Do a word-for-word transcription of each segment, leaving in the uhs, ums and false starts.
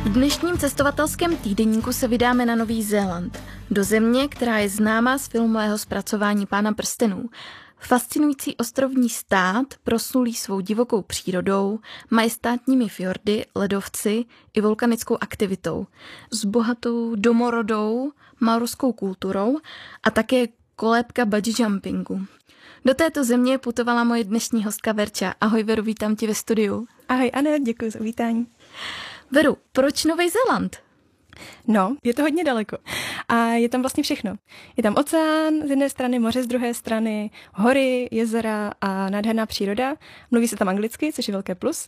V dnešním cestovatelském týdeníku se vydáme na Nový Zéland, do země, která je známá z filmového zpracování Pána prstenů. Fascinující ostrovní stát proslulý svou divokou přírodou, majestátními fjordy, ledovci i vulkanickou aktivitou, s bohatou domorodou maorskou kulturou a také kolébka bungee jumpingu. Do této země putovala moje dnešní hostka Verča. Ahoj Veru, vítám tě ve studiu. Ahoj Anne, děkuji za vítání. Veru, proč Nový Zéland? No, je to hodně daleko. A je tam vlastně všechno. Je tam oceán z jedné strany, moře z druhé strany, hory, jezera a nádherná příroda. Mluví se tam anglicky, což je velké plus.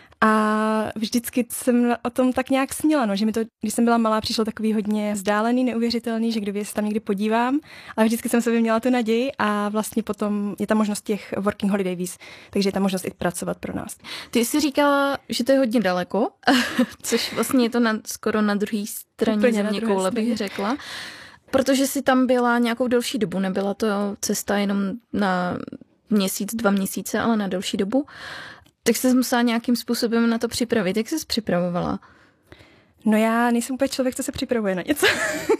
A vždycky jsem o tom tak nějak snila, no, že mi to, když jsem byla malá, přišlo takový hodně vzdálený, neuvěřitelný, že kdyby se tam někdy podívám, ale vždycky jsem sobě měla tu naději a vlastně potom je tam možnost těch working holiday víz, takže je tam možnost i pracovat pro nás. Ty jsi říkala, že to je hodně daleko, což vlastně je to na, skoro na druhé straně země koule, bych řekla. Protože jsi tam byla nějakou delší dobu, nebyla to cesta jenom na měsíc, dva měsíce, ale na delší dobu. Tak jsi musela nějakým způsobem na to připravit. Jak jsi připravovala? No já nejsem úplně člověk, co se připravuje na něco.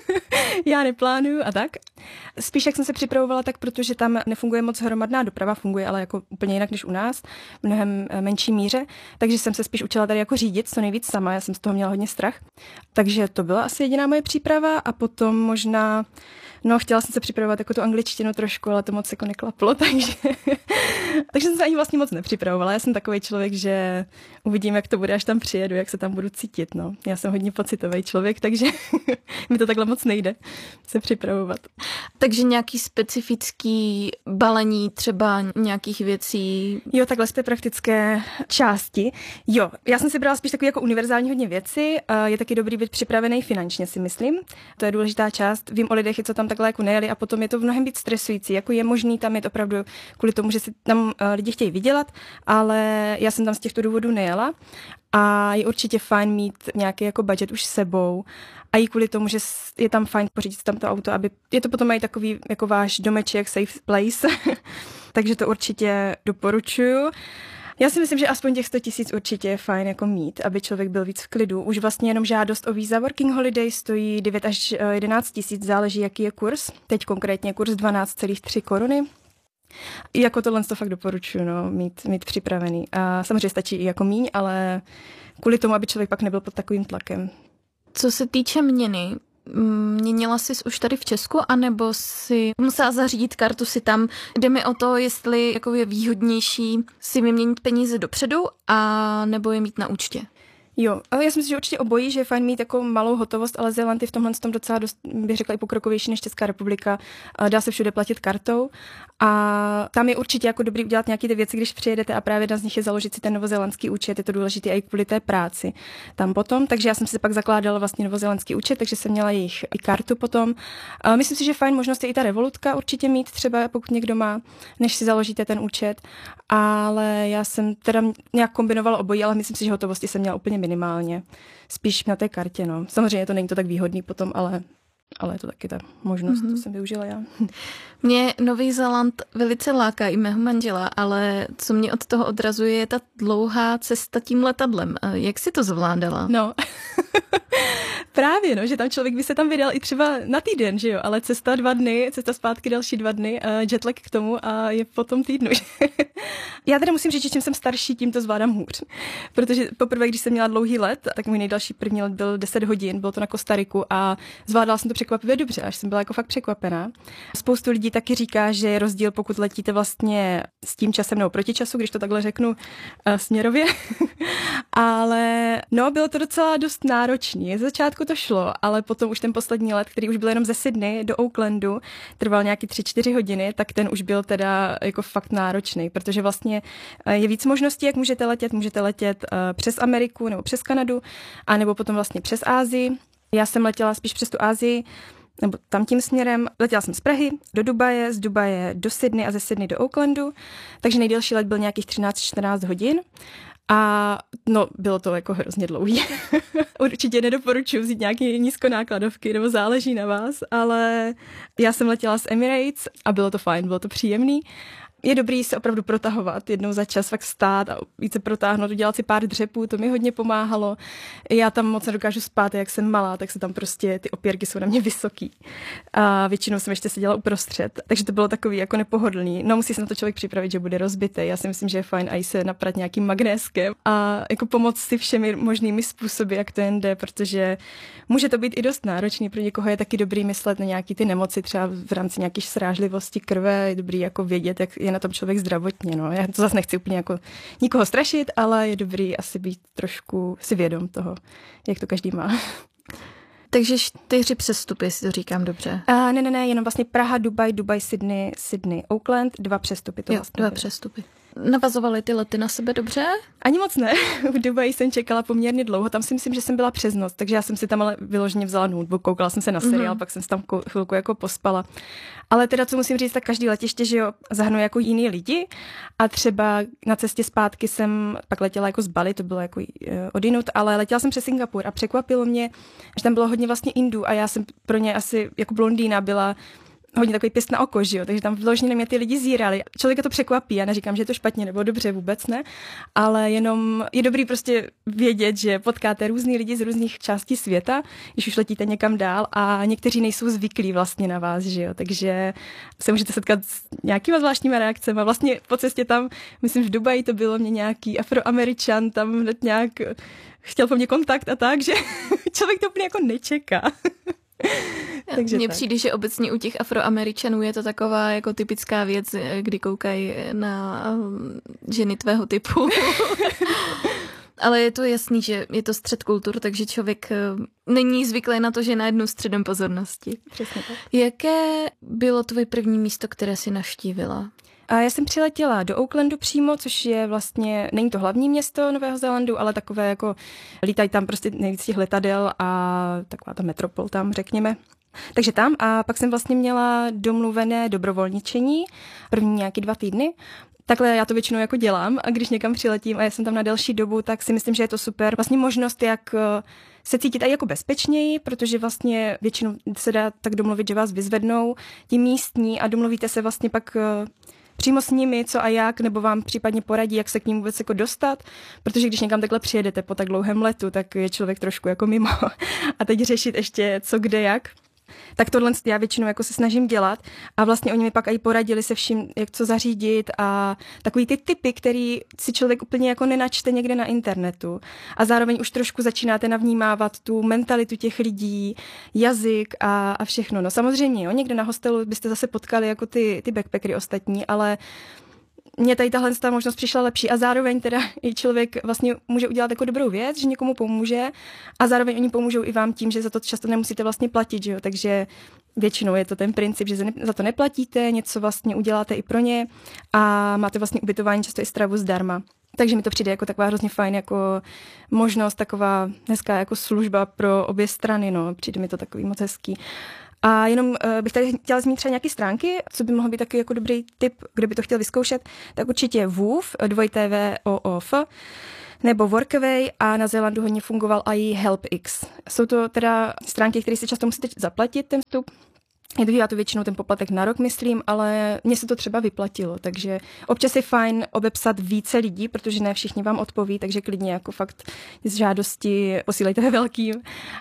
Já neplánuju a tak. Spíš jak jsem se připravovala, tak protože tam nefunguje moc hromadná doprava, funguje ale jako úplně jinak než u nás, v mnohem menší míře, takže jsem se spíš učila tady jako řídit co nejvíc sama, já jsem z toho měla hodně strach. Takže to byla asi jediná moje příprava a potom možná, no chtěla jsem se připravovat jako tu angličtinu trošku, ale to moc jako neklaplo, takže, takže jsem se ani vlastně moc nepřipravovala. Já jsem takový člověk, že uvidím, jak to bude, až tam přijedu, jak se tam budu cítit, no. Já jsem hodně pocitový člověk, takže mi to takhle moc nejde se připravovat. Takže nějaký specifický balení třeba nějakých věcí? Jo, takhle z té praktické části. Jo, já jsem si brala spíš takový jako univerzální hodně věci. Je taky dobrý být připravený finančně, si myslím. To je důležitá část. Vím o lidech, co tam takhle jako nejeli a potom je to mnohem víc stresující. Jako je možný tam jít opravdu kvůli tomu, že si tam lidi chtějí vydělat, ale já jsem tam z těchto důvodů nejela. A je určitě fajn mít nějaký jako budget už s sebou. A i kvůli tomu, že je tam fajn pořídit tam to auto, aby je to potom mají takový jako váš domeček, safe place. Takže to určitě doporučuju. Já si myslím, že aspoň těch sto tisíc určitě je fajn jako mít, aby člověk byl víc v klidu. Už vlastně jenom žádost o víza working holiday stojí devět až jedenáct tisíc, záleží, jaký je kurz. Teď konkrétně kurz dvanáct celá tři koruny. Jako tohle to fakt doporučuji, no, mít, mít připravený. A samozřejmě stačí i jako míň, ale kvůli tomu, aby člověk pak nebyl pod takovým tlakem. Co se týče měny, měnila jsi už tady v Česku, anebo si musela zařídit kartu si tam? Jde mi o to, jestli jako je výhodnější si vyměnit peníze dopředu, a nebo je mít na účtě. Jo, ale já si myslím, že určitě obojí, že je fajn mít jako malou hotovost, ale Zéland je v tomhle tom docela dost, bych řekla, i pokrokovější než Česká republika. Dá se všude platit kartou a tam je určitě jako dobrý udělat nějaké ty věci, když přijedete a právě jedna z nich je založit si ten novozélandský účet, je to důležité i kvůli té práci tam potom, takže já jsem si pak zakládala vlastně novozélandský účet, takže jsem měla jejich i kartu potom. A myslím si, že fajn možnost je i ta revolutka určitě mít třeba, pokud někdo má, než si založíte ten účet, ale já jsem teda nějak kombinovala obojí, ale myslím si, že hotovosti jsem měla úplně minimálně. Spíš na té kartě, no. Samozřejmě to není to tak výhodný potom, ale, ale je to taky ta možnost, mm-hmm. co jsem využila já. Mě Nový Zéland velice láká i mého manžela, ale co mě od toho odrazuje, je ta dlouhá cesta tím letadlem. Jak jsi to zvládala? No, právě, no, že tam člověk by se tam vydal i třeba na týden, že jo, ale cesta dva dny, cesta zpátky další dva dny, uh, jetlag k tomu a je po tom týdnu. Já teda musím říct, že čím jsem starší, tím to zvládám hůř. Protože poprvé, když jsem měla dlouhý let, tak můj nejdelší první let byl deset hodin, bylo to na Kostariku a zvládala jsem to překvapivě dobře, až jsem byla jako fakt překvapená. Spoustu lidí taky říká, že je rozdíl, pokud letíte vlastně s tím časem nebo proti času, když to takhle řeknu uh, směrově. Ale no, bylo to docela dost náročný. Z začátku to šlo, ale potom už ten poslední let, který už byl jenom ze Sydney do Aucklandu, trval nějaký tři čtyři hodiny, tak ten už byl teda jako fakt náročný, protože vlastně je víc možností, jak můžete letět. Můžete letět uh, přes Ameriku nebo přes Kanadu, a nebo potom vlastně přes Asii. Já jsem letěla spíš přes tu Asii, nebo tam tím směrem. Letěla jsem z Prahy do Dubaje, z Dubaje do Sydney a ze Sydney do Aucklandu, takže nejdelší let byl nějakých třináct čtrnáct hodin. A no, bylo to jako hrozně dlouhý. Určitě nedoporučuji vzít nějaké nízkonákladovky, nebo záleží na vás, ale já jsem letěla z Emirates a bylo to fajn, bylo to příjemný. Je dobrý se opravdu protahovat, jednou za čas fakt stát a více protáhnout, udělat si pár dřepů, to mi hodně pomáhalo. Já tam moc nedokážu spát, jak jsem malá, tak se tam prostě ty opěrky jsou na mě vysoký. A většinou jsem ještě seděla uprostřed, takže to bylo takový jako nepohodlný. No musí se na to člověk připravit, že bude rozbitý. Já si myslím, že je fajn i se naprat nějakým magnéskem a jako pomoct si všemi možnými způsoby, jak to jen jde, protože může to být i dost náročný. Pro někoho je taky dobrý myslet na nějaký ty nemoci, třeba v rámci nějaké srážlivosti krve, je dobrý jako vědět, jak je na tom člověk zdravotně. No. Já to zase nechci úplně jako nikoho strašit, ale je dobrý asi být trošku si vědom toho, jak to každý má. Takže čtyři přestupy, si to říkám dobře. A ne, ne, ne, jenom vlastně Praha, Dubaj, Dubaj, Sydney, Sydney, Oakland, dva přestupy. To jo, vlastně dva byly. přestupy. Navazovaly ty lety na sebe dobře? Ani moc ne. V Dubaji jsem čekala poměrně dlouho. Tam si myslím, že jsem byla přes noc, takže já jsem si tam ale vyloženě vzala notebook, koukala jsem se na seriál, mm-hmm. pak jsem si tam chvilku jako pospala. Ale teda, co musím říct, tak každý letiště, že jo, zahrnuje jako jiný lidi a třeba na cestě zpátky jsem pak letěla jako z Bali, to bylo jako odinut, ale letěla jsem přes Singapur a překvapilo mě, že tam bylo hodně vlastně Indů a já jsem pro ně asi jako blondýna byla hodně takový pěst na oko, že jo? Takže tam vložně na mě ty lidi zírali. Člověka to překvapí, já neříkám, že je to špatně nebo dobře, vůbec ne, ale jenom je dobrý prostě vědět, že potkáte různý lidi z různých částí světa, když už letíte někam dál a někteří nejsou zvyklí vlastně na vás, že jo? Takže se můžete setkat s nějakýma zvláštníma reakcemi. Vlastně po cestě tam, myslím, v Dubaji to bylo mě nějaký Afroameričan, tam hned nějak chtěl po mně kontakt a tak, že člověk to úplně jako nečeká. Mně přijde, že obecně u těch Afroameričanů je to taková jako typická věc, kdy koukají na ženy tvého typu. Ale je to jasný, že je to střed kultur, takže člověk není zvyklý na to, že je najednou středem pozornosti. Přesně tak. Jaké bylo tvoje první místo, které jsi navštívila? A já jsem přiletěla do Aucklandu přímo, což je vlastně, není to hlavní město Nového Zélandu, ale takové jako, lítají tam prostě nejvíc těch letadel a taková ta metropol tam, řekněme. Takže tam a pak jsem vlastně měla domluvené dobrovolničení, první nějaký dva týdny. Takhle já to většinou jako dělám a když někam přiletím a já jsem tam na delší dobu, tak si myslím, že je to super. Vlastně možnost, jak se cítit i jako bezpečněji, protože vlastně většinou se dá tak domluvit, že vás vyzvednou ti místní a domluvíte se vlastně pak přímo s nimi, co a jak, nebo vám případně poradí, jak se k ním vůbec jako dostat, protože když někam takhle přijedete po tak dlouhém letu, tak je člověk trošku jako mimo a teď řešit ještě co, kde, jak. Tak tohle já většinou jako se snažím dělat a vlastně oni mi pak i poradili se vším, jak co zařídit a takový ty tipy, který si člověk úplně jako nenačte někde na internetu a zároveň už trošku začínáte navnímávat tu mentalitu těch lidí, jazyk a, a všechno. No samozřejmě, jo, někde na hostelu byste zase potkali jako ty, ty backpackery ostatní, ale mně tady tahle možnost přišla lepší a zároveň teda i člověk vlastně může udělat jako dobrou věc, že někomu pomůže a zároveň oni pomůžou i vám tím, že za to často nemusíte vlastně platit, že jo? Takže většinou je to ten princip, že za to neplatíte, něco vlastně uděláte i pro ně a máte vlastně ubytování, často i stravu zdarma. Takže mi to přijde jako taková hrozně fajn jako možnost, taková hezká jako služba pro obě strany, no, přijde mi to takový moc hezký. A jenom uh, bych tady chtěla zmínit třeba nějaké stránky, co by mohlo být taky jako dobrý tip, kdo by to chtěl vyzkoušet, tak určitě Woof, dvoj T V O O F, nebo Workaway a na Zélandu hodně fungoval i HelpX. Jsou to teda stránky, které si často musíte zaplatit ten vstup. Já to většinou ten poplatek na rok, myslím, ale mně se to třeba vyplatilo, takže občas je fajn obepsat více lidí, protože ne všichni vám odpoví, takže klidně jako fakt z žádosti posílejte ve velkým.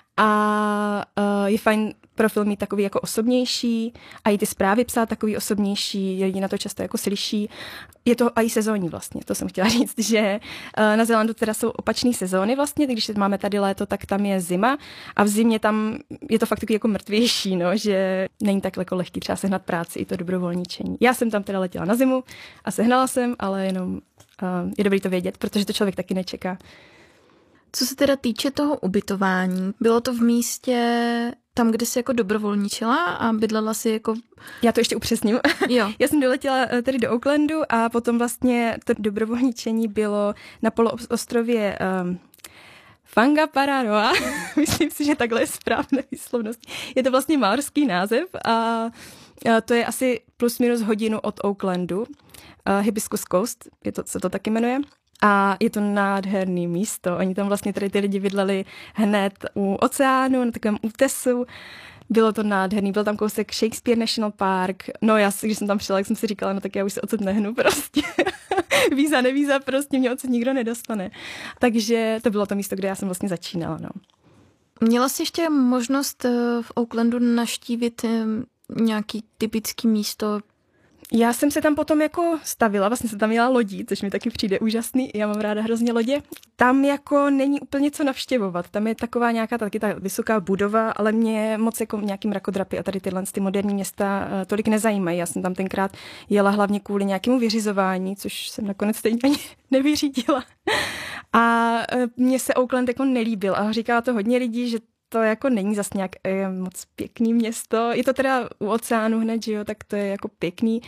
A uh, je fajn profil mít takový jako osobnější a i ty zprávy psát takový osobnější, lidi na to často jako slyší. Je to i sezónní vlastně, to jsem chtěla říct, že uh, na Zélandu teda jsou opačné sezóny vlastně, když máme tady léto, tak tam je zima a v zimě tam je to fakt takový jako mrtvější, no, že není tak jako lehký třeba sehnat práci i to dobrovolničení. Já jsem tam teda letěla na zimu a sehnala jsem, ale jenom uh, je dobrý to vědět, protože to člověk taky nečeká. Co se teda týče toho ubytování, bylo to v místě tam, kde jsi jako dobrovolničila a bydlela si jako... Já to ještě upřesním. Jo. Já jsem doletěla tedy do Aucklandu a potom vlastně to dobrovolničení bylo na poloostrově um, Whangaparaoa. Myslím si, že takhle je správné výslovnost. Je to vlastně maorský název a to je asi plus minus hodinu od Aucklandu. Uh, Hibiscus Coast, je to, se to taky jmenuje. A je to nádherný místo. Oni tam vlastně tady ty lidi bydleli hned u oceánu, na takovém útesu. Bylo to nádherný, byl tam kousek Shakespeare National Park. No já, když jsem tam přijela, jak jsem si říkala, no tak já už se odsud nehnu prostě. Víza, nevíza, prostě mě odsud nikdo nedostane. Takže to bylo to místo, kde já jsem vlastně začínala, no. Měla jsi ještě možnost v Aucklandu navštívit nějaký typický místo? Já jsem se tam potom jako stavila, vlastně jsem tam měla lodí, což mi taky přijde úžasný, já mám ráda hrozně lodě. Tam jako není úplně co navštěvovat, tam je taková nějaká taky ta vysoká budova, ale mě moc jako nějaký mrakodrapy a tady tyhle ty moderní města tolik nezajímají. Já jsem tam tenkrát jela hlavně kvůli nějakému vyřizování, což jsem nakonec stejně ani nevyřídila. A mně se Auckland jako nelíbil a říkala to hodně lidí, že to jako není zas nějak je, moc pěkný město. Je to teda u oceánu hned, že jo, tak to je jako pěkný.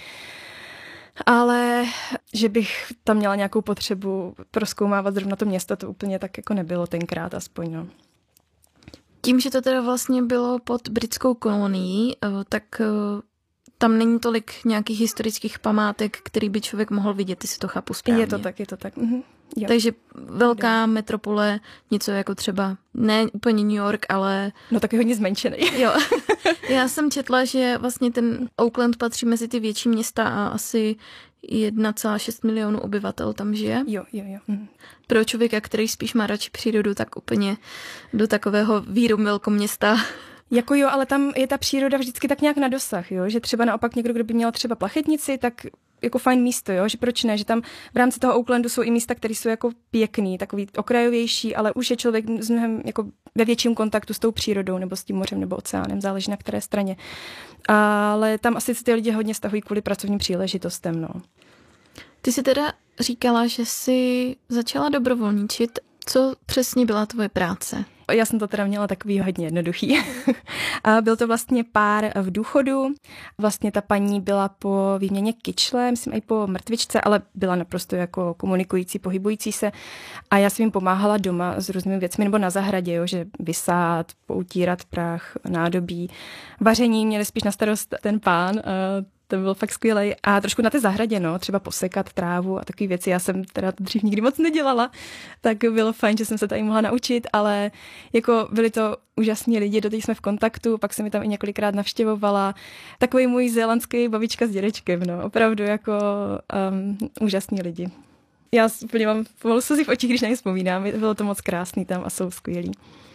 Ale že bych tam měla nějakou potřebu prozkoumávat zrovna to město, to úplně tak jako nebylo tenkrát aspoň, no. Tím, že to teda vlastně bylo pod britskou kolonií, tak tam není tolik nějakých historických památek, který by člověk mohl vidět, jestli to chápu správně. Je to tak, je to tak. Mhm. Jo. Takže velká jo. metropole, něco jako třeba, ne úplně New York, ale... No taky hodně zmenšený. Jo. Já jsem četla, že vlastně ten Auckland patří mezi ty větší města a asi jedna celá šest milionu obyvatel tam žije. Jo, jo, jo. Mhm. Pro člověka, který spíš má radši přírodu, tak úplně do takového víru velkoměsta. Jako jo, ale tam je ta příroda vždycky tak nějak na dosah, jo, že třeba naopak někdo, kdo by měl třeba plachetnici, tak jako fajn místo, jo, že proč ne, že tam v rámci toho Aucklandu jsou i místa, které jsou jako pěkný, takový okrajovější, ale už je člověk s mnohem jako ve větším kontaktu s tou přírodou nebo s tím mořem nebo oceánem, záleží na které straně. Ale tam asi se ty lidi hodně stahují kvůli pracovním příležitostem, no. Ty jsi teda říkala, že jsi začala dobrovolničit. Co přesně byla tvoje práce? Já jsem to teda měla takový hodně jednoduchý. A byl to vlastně pár v důchodu. Vlastně ta paní byla po výměně kyčle, myslím i po mrtvičce, ale byla naprosto jako komunikující, pohybující se. A já jsem jim pomáhala doma s různými věcmi, nebo na zahradě, jo, že vysát, poutírat prach, nádobí. Vaření měli spíš na starost ten pán, to bylo fakt skvělej. A trošku na té zahradě, no, třeba posekat trávu a takové věci. Já jsem teda to dřív nikdy moc nedělala, tak bylo fajn, že jsem se tady mohla naučit, ale jako byli to úžasní lidi, do těch jsme v kontaktu, pak jsem mi tam i několikrát navštěvovala. Takový můj zélandský babička s dědečkem, no, opravdu jako um, úžasní lidi. Já úplně mám pomalu slzy v očích, když na ně vzpomínám, bylo to moc krásný tam a jsou skvělí.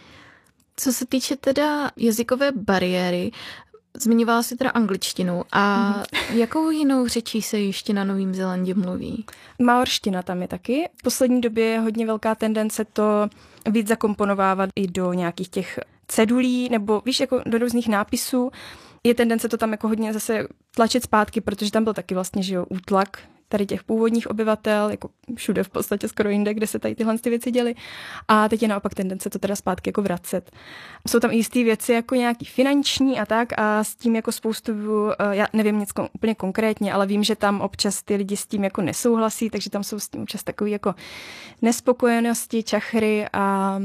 Co se týče teda jazykové bariéry, zmiňovala jsi teda angličtinu a mm. jakou jinou řečí se ještě na Novém Zélandě mluví? Maorština tam je taky. V poslední době je hodně velká tendence to víc zakomponovávat i do nějakých těch cedulí nebo víš, jako do různých nápisů. Je tendence to tam jako hodně zase tlačit zpátky, protože tam byl taky vlastně, že jo, útlak tady těch původních obyvatel, jako všude v podstatě skoro jinde, kde se tady tyhle ty věci děly. A teď je naopak tendence to teda zpátky jako vracet. Jsou tam i jistý věci jako nějaký finanční a tak a s tím jako spoustu, já nevím nic úplně konkrétně, ale vím, že tam občas ty lidi s tím jako nesouhlasí, takže tam jsou s tím občas takový jako nespokojenosti, čachry a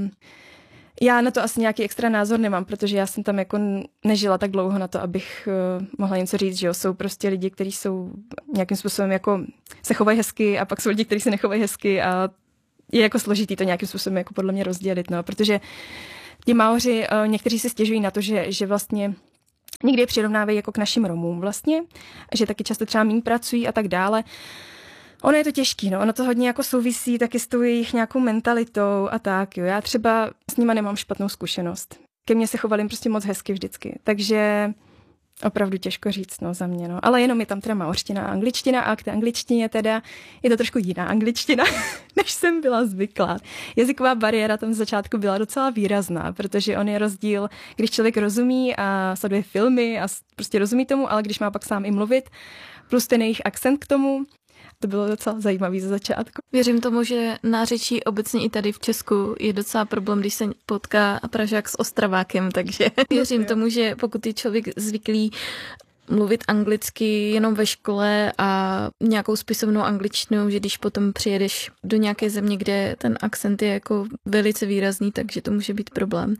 já na to asi nějaký extra názor nemám, protože já jsem tam jako nežila tak dlouho na to, abych uh, mohla něco říct, že jo. Jsou prostě lidi, kteří jsou nějakým způsobem jako se chovají hezky a pak jsou lidi, kteří se nechovají hezky a je jako složitý to nějakým způsobem jako podle mě rozdělit, no, protože ti Maoři, uh, někteří se stěžují na to, že, že vlastně někdy je přirovnávají jako k našim Romům vlastně, že taky často třeba méně pracují a tak dále. Ono je to těžký, no, ono to hodně jako souvisí taky s tou jejich nějakou mentalitou a tak, jo. Já třeba s nima nemám špatnou zkušenost. Ke mně se chovali prostě moc hezky vždycky, takže opravdu těžko říct, no, za mě, no. Ale jenom je tam teda maorština a angličtina a k té angličtině teda je to trošku jiná angličtina, než jsem byla zvyklá. Jazyková bariéra tam z začátku byla docela výrazná, protože on je rozdíl, když člověk rozumí a sleduje filmy a prostě rozumí tomu, ale když má pak sám i mluvit, plus ten jejich akcent k tomu, to bylo docela zajímavý ze začátku. Věřím tomu, že nářečí obecně i tady v Česku je docela problém, když se potká Pražák s Ostravákem, takže věřím tomu, že pokud je člověk zvyklý mluvit anglicky jenom ve škole a nějakou spisovnou angličtinou, že když potom přijedeš do nějaké země, kde ten akcent je jako velice výrazný, takže to může být problém.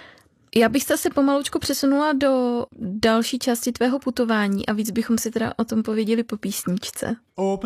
Já bych se asi pomalučku přesunula do další části tvého putování a víc bychom si teda o tom pověděli po písničce.